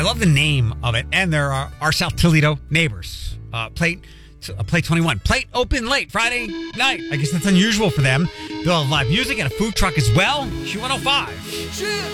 love the name of it. And they're our South Toledo neighbors. Plate 21. Plate open late Friday night. I guess that's unusual for them. They'll have live music and a food truck as well. Q105.